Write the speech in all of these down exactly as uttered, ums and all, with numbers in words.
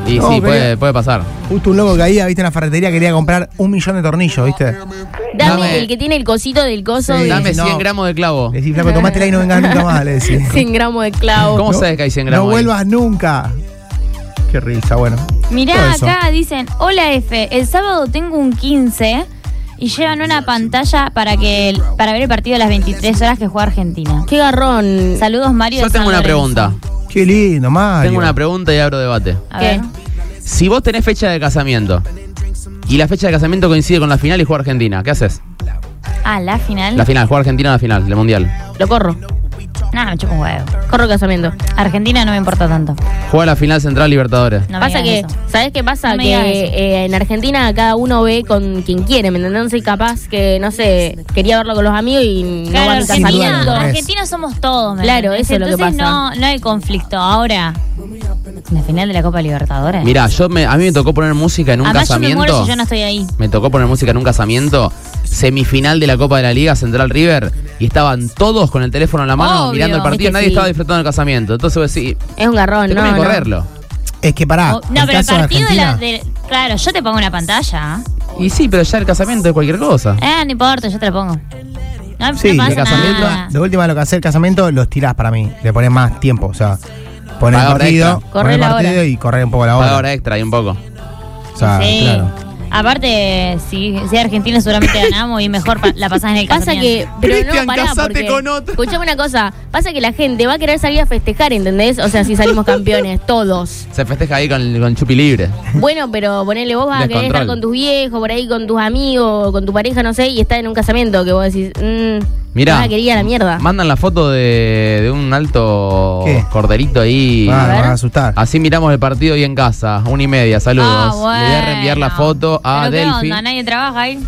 Y No, sí, pero- puede, puede pasar. Justo un loco caía, viste, en la ferretería, quería comprar un millón de tornillos, viste. Dame, Dame- el que tiene el cosito del coso. Sí. de Dame no. cien gramos de clavo. Le decís, flaco, tomátela y no vengas nunca más, le decís. cien gramos de clavo. ¿Cómo No- sabes que hay cien gramos No ahí? vuelvas nunca. Qué risa, bueno. Todo Mirá, eso. acá dicen, hola F, el sábado tengo un quince y llevan una pantalla para que el- para ver el partido a las veintitrés horas que juega Argentina. Qué garrón. Saludos, Mario. Yo de tengo San una Lorenzo. pregunta. Qué lindo, Mario. Tengo una pregunta y abro debate. A ¿Qué? ver. Si vos tenés fecha de casamiento y la fecha de casamiento coincide con la final y juega Argentina, ¿qué haces? Ah, la final. La final, juega Argentina en la final, del Mundial. Lo corro. No, me chupo un huevo. Corro casamiento. Argentina no me importa tanto. Juega la final Central Libertadores. No me pasa que, digas eso. ¿sabés qué pasa? No me que digas eso. eh, en Argentina cada uno ve con quien quiere, ¿me entendés? Entonces capaz que, no sé, quería verlo con los amigos y no Claro, va a mi Argentina- Argentina, casamiento. es. Argentina somos todos, ¿me Claro, entendés? eso es lo que Entonces pasa. No, no hay conflicto. Ahora, la final de la Copa Libertadores. Mirá, yo me, a mí me tocó poner música en un Además yo me casamiento. muero si yo no estoy ahí. Me tocó poner música en un casamiento, semifinal de la Copa de la Liga, Central River, y estaban todos con el teléfono en la mano Obvio. mirando el partido, Es que nadie sí. estaba disfrutando el casamiento. Entonces vos decís, Es un garrón, te no, conviene no. correrlo. Es que pará. Oh, no, el pero el caso de partido de la. Argentina- de- claro, yo te pongo una pantalla. Y sí, pero ya el casamiento es cualquier cosa. Eh, no importa, yo te la pongo. No, Sí, no de pasa casamiento, nada. de última lo que hace el casamiento, los tirás para mí. Le pones más tiempo, o sea, poner el Paga hora partido, extra. poner Corre el la partido hora. y correr un poco la Paga hora. hora extra y un poco. O sea, Sí. claro. Aparte, si, si Argentina seguramente ganamos y mejor pa- la pasás en el Pasa que, casamiento. pero Cristian, no, pará, casate porque, con otro. escuchame una cosa, pasa que la gente va a querer salir a festejar, ¿entendés? O sea, si salimos campeones, todos. Se festeja ahí con, con chupi libre. Bueno, pero ponele, vos vas a querer Descontrol. estar con tus viejos, por ahí con tus amigos, con tu pareja, no sé, y estás en un casamiento que vos decís, mmm, Mirá, vas a querer ir a la mierda. mandan la foto de, de un alto ¿Qué? corderito ahí. Ah, A me ver. van a asustar. Así miramos el partido hoy en casa, una y media, saludos. Ah, bueno. Le voy a reenviar la foto a ¿Pero qué Delphi. onda? ¿Nadie trabaja ahí?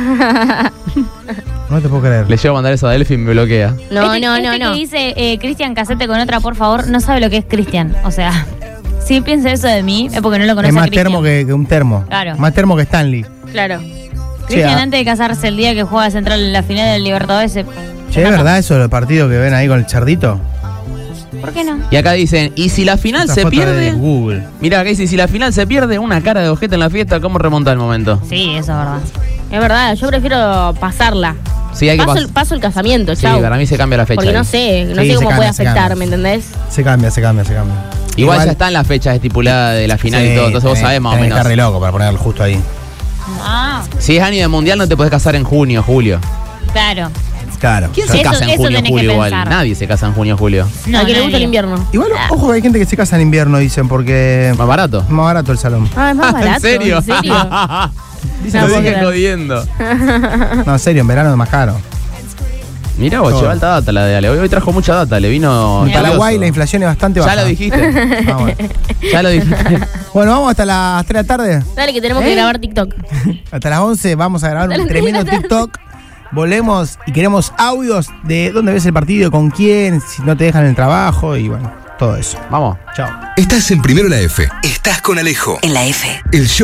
No te puedo creer. Le llevo a mandar eso a Delphi y me bloquea. No, este, no, este no, no. que dice, eh, Cristian, casate con otra, por favor, no sabe lo que es Cristian. O sea, si piensa eso de mí, es porque no lo conoce Es a más Cristian. termo que, que un termo. Claro. Más termo que Stanley. Claro. Cristian, Che, ah. antes de casarse, el día que juega Central en la final del Libertadores, se... Che, ¿es verdad eso del partido que ven ahí con el cerdito? ¿Por qué no? Y acá dicen, ¿y si la final Esa se foto de pierde? Google. Mirá, acá dice, si la final se pierde, una cara de ojete en la fiesta, ¿cómo remonta el momento? Sí, eso es verdad. Es verdad, yo prefiero pasarla. Sí, hay que Paso pas- el, paso el casamiento, Sí, chau. para mí se cambia la fecha. Porque no ahí. sé, no Sí, sé se cómo cambia, puede se afectar, cambia. ¿me entendés? Se cambia, se cambia, se cambia. Igual, ya están las fechas estipuladas de la final y Sí, todo, entonces vos tenés- sabés más o tenés que menos. estar re loco para ponerlo justo ahí. Ah, Si es año de mundial no te podés casar en junio, julio. claro. Claro. ¿Quién Ya- se Eso- casa en eso junio, tenés que julio igual? pensar. Nadie se casa en junio, julio. No, a quien le nadie. gusta el invierno. Igual, ojo, hay gente que se casa en invierno, dicen, porque Más barato. es más barato el salón. Ah, es más barato. ¿En serio? ¿En serio? Dice, No lo puedo dije creer. jodiendo. No, en serio, en verano es más caro. Mirá vos, Todo. lleva alta data la de Ale. Hoy, hoy trajo mucha data, le vino... En Mirá. Paraguay la inflación es bastante baja. Ya lo dijiste. Ah, bueno. Ya lo dijiste. Bueno, vamos hasta las tres de la tarde. Dale, que tenemos que ¿Eh? grabar TikTok. Hasta las once vamos a grabar Hasta un las tres de la tremendo tarde. TikTok. Volvemos y queremos audios de dónde ves el partido, con quién, si no te dejan en el trabajo y bueno, todo eso. Vamos. Chao. Estás en Primero la F. Estás con Alejo. En la F. El show